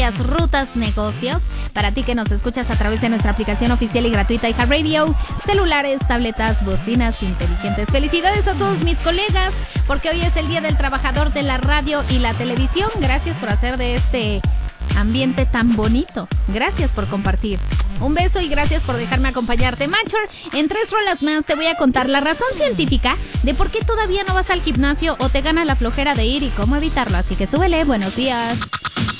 familias, rutas, negocios. Para ti que nos escuchas a través de nuestra aplicación oficial y gratuita iHeartRadio, celulares, tabletas, bocinas inteligentes. Felicidades a todos mis colegas, porque hoy es el Día del Trabajador de la Radio y la Televisión. Gracias por hacer de este ambiente tan bonito. Gracias por compartir. Un beso y gracias por dejarme acompañarte. Manchor, en 3 rolas más te voy a contar la razón científica de por qué todavía no vas al gimnasio o te gana la flojera de ir y cómo evitarlo. Así que súbele. Buenos días.